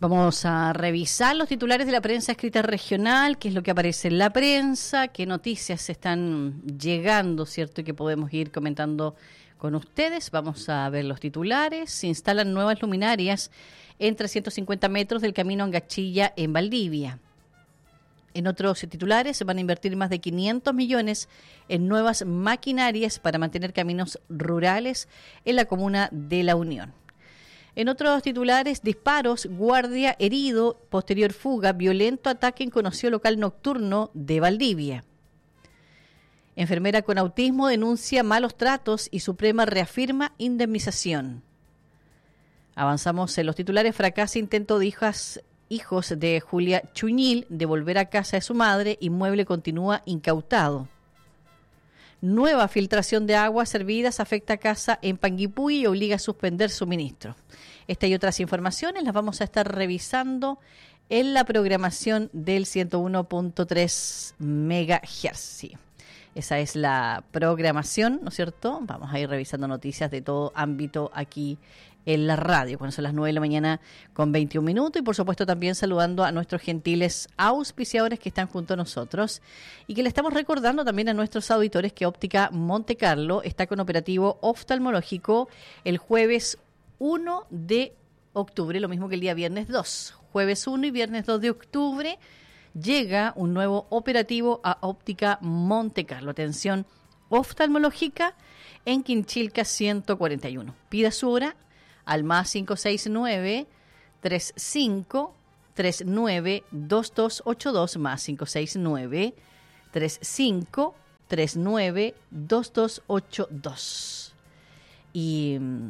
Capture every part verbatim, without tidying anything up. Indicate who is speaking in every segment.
Speaker 1: Vamos a revisar los titulares de la prensa escrita regional, qué es lo que aparece en la prensa, qué noticias están llegando, ¿cierto? Y que podemos ir comentando con ustedes. Vamos a ver los titulares. Se instalan nuevas luminarias en trescientos cincuenta metros del camino Angachilla en Valdivia. En otros titulares se van a invertir más de quinientos millones en nuevas maquinarias para mantener caminos rurales en la comuna de La Unión. En otros titulares, disparos, guardia herido, posterior fuga, violento ataque en conocido local nocturno de Valdivia. Enfermera con autismo denuncia malos tratos y Suprema reafirma indemnización. Avanzamos en los titulares, fracasa intento de hijas, hijos de Julia Chuñil de volver a casa de su madre, inmueble continúa incautado. Nueva filtración de aguas servidas afecta a casa en Panguipulli y obliga a suspender suministro. Esta y otras informaciones las vamos a estar revisando en la programación del ciento uno punto tres megahertz. Sí, esa es la programación, ¿no es cierto? Vamos a ir revisando noticias de todo ámbito aquí en la radio, cuando son las nueve de la mañana con veintiún minutos, y por supuesto también saludando a nuestros gentiles auspiciadores que están junto a nosotros y que le estamos recordando también a nuestros auditores que Óptica Monte Carlo está con operativo oftalmológico el jueves uno de octubre, lo mismo que el día viernes dos, jueves uno y viernes dos de octubre llega un nuevo operativo a Óptica Monte Carlo, atención oftalmológica en Quinchilca ciento cuarenta y uno. Pida su hora al más cinco seis nueve, tres cinco tres nueve, dos dos ocho dos, más cinco seis nueve, tres cinco tres nueve, dos dos ocho dos. Y mmm,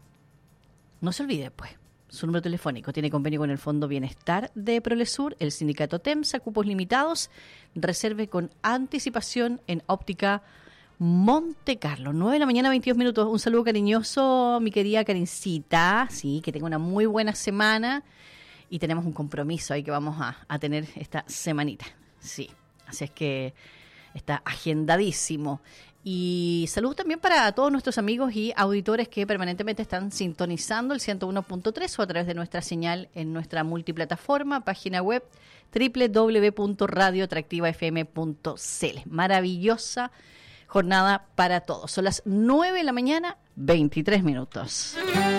Speaker 1: no se olvide, pues, su número telefónico. Tiene convenio con el Fondo Bienestar de Prolesur, el sindicato TEMSA, cupos limitados. Reserve con anticipación en Óptica Monte Carlo. nueve de la mañana, veintidós minutos. Un saludo cariñoso, mi querida Karencita. Sí, que tenga una muy buena semana. Y tenemos un compromiso ahí que vamos a, a tener esta semanita. Sí, así es que está agendadísimo. Y saludos también para todos nuestros amigos y auditores que permanentemente están sintonizando el ciento uno punto tres o a través de nuestra señal en nuestra multiplataforma, página web doble u doble u doble u punto radio atractiva f m punto c l. Maravillosa jornada para todos. Son las nueve de la mañana, veintitrés minutos.